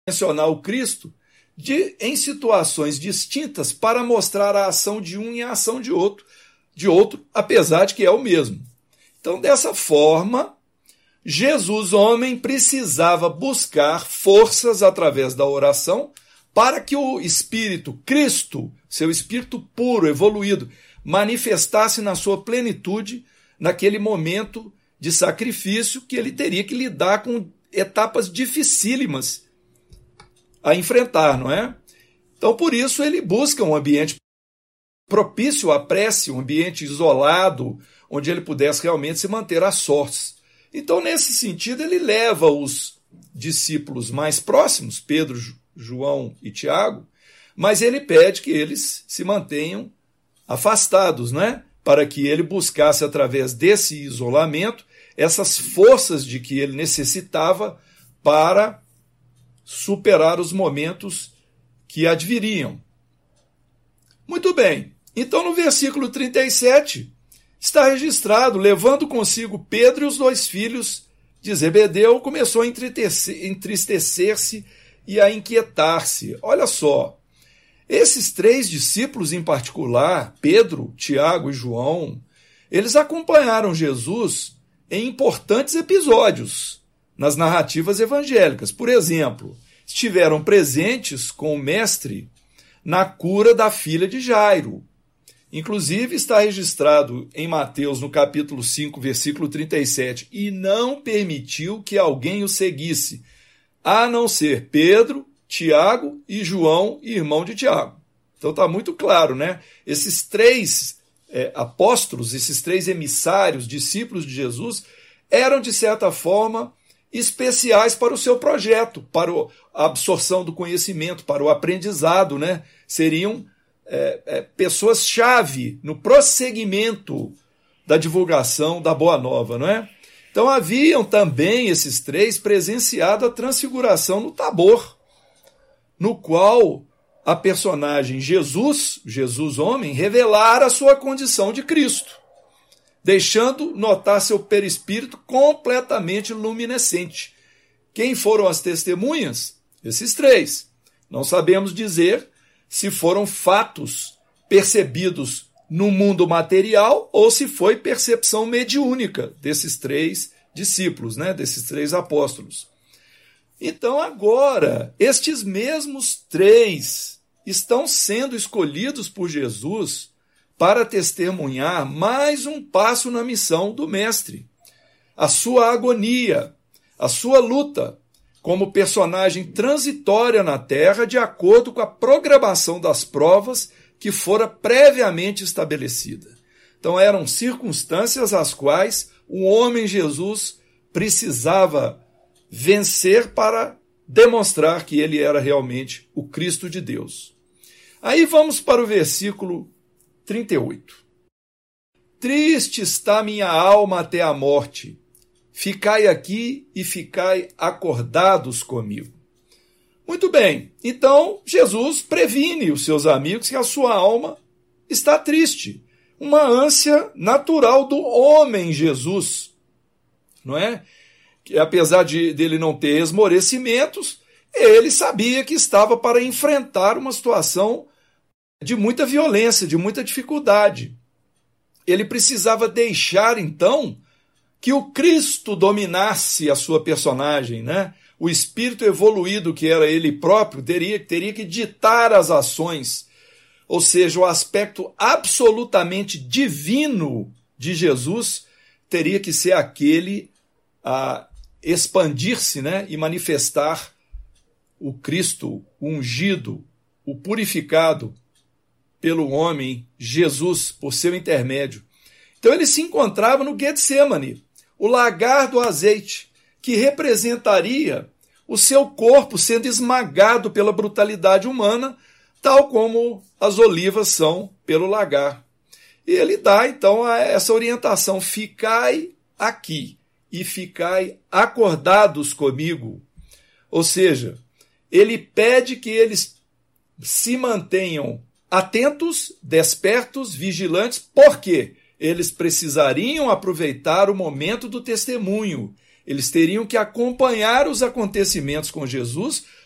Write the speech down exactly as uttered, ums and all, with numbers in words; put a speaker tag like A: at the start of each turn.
A: mencionar o Cristo de, em situações distintas para mostrar a ação de um e a ação de outro, de outro, apesar de que é o mesmo. Então, dessa forma, Jesus, homem, precisava buscar forças através da oração para que o Espírito, Cristo, seu Espírito puro, evoluído, manifestasse na sua plenitude naquele momento de sacrifício que ele teria que lidar com etapas dificílimas a enfrentar, não é? Então, por isso, ele busca um ambiente propício à prece, um ambiente isolado, onde ele pudesse realmente se manter a sós. Então, nesse sentido, ele leva os discípulos mais próximos, Pedro, João e Tiago, mas ele pede que eles se mantenham afastados, né? Para que ele buscasse, através desse isolamento, essas forças de que ele necessitava para superar os momentos que adviriam. Muito bem, então no versículo trinta e sete está registrado, levando consigo Pedro e os dois filhos de Zebedeu, começou a entristecer-se e a inquietar-se. Olha só, esses três discípulos em particular, Pedro, Tiago e João, eles acompanharam Jesus em importantes episódios nas narrativas evangélicas. Por exemplo, estiveram presentes com o mestre na cura da filha de Jairo. Inclusive está registrado em Mateus, no capítulo cinco, versículo trinta e sete, e não permitiu que alguém o seguisse, a não ser Pedro, Tiago e João, irmão de Tiago. Então está muito claro, né? Esses três é, apóstolos, esses três emissários, discípulos de Jesus, eram, de certa forma, especiais para o seu projeto, para a absorção do conhecimento, para o aprendizado, né? Seriam é, é, pessoas-chave no prosseguimento da divulgação da Boa Nova, não é? Então haviam também esses três presenciado a transfiguração no Tabor, no qual a personagem Jesus, Jesus homem, revelara a sua condição de Cristo, deixando notar seu perispírito completamente luminescente. Quem foram as testemunhas? Esses três. Não sabemos dizer se foram fatos percebidos no mundo material ou se foi percepção mediúnica desses três discípulos, né? Desses três apóstolos. Então agora, estes mesmos três estão sendo escolhidos por Jesus para testemunhar mais um passo na missão do Mestre. A sua agonia, a sua luta como personagem transitória na Terra de acordo com a programação das provas que fora previamente estabelecida. Então eram circunstâncias às quais o homem Jesus precisava vencer para demonstrar que ele era realmente o Cristo de Deus. Aí vamos para o versículo trinta e oito. Triste está minha alma até a morte. Ficai aqui e ficai acordados comigo. Muito bem, então Jesus previne os seus amigos que a sua alma está triste. Uma ânsia natural do homem Jesus, não é? Que apesar de dele não ter esmorecimentos, ele sabia que estava para enfrentar uma situação de muita violência, de muita dificuldade. Ele precisava deixar, então, que o Cristo dominasse a sua personagem, né? O espírito evoluído que era ele próprio teria, teria que ditar as ações, ou seja, o aspecto absolutamente divino de Jesus teria que ser aquele a expandir-se, né? E manifestar o Cristo, o ungido, o purificado pelo homem, Jesus, por seu intermédio. Então ele se encontrava no Getsemane, o lagar do azeite, que representaria o seu corpo sendo esmagado pela brutalidade humana, tal como as olivas são pelo lagar. E ele dá, então, essa orientação: ficai aqui e ficai acordados comigo. Ou seja, ele pede que eles se mantenham atentos, despertos, vigilantes. Por quê? Eles precisariam aproveitar o momento do testemunho. Eles teriam que acompanhar os acontecimentos com Jesus